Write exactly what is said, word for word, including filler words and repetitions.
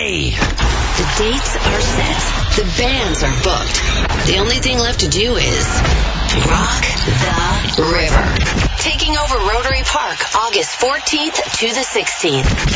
May. The dates are set. The bands are booked. The only thing left to do is rock the river. Taking over Rotary Park August fourteenth to the sixteenth.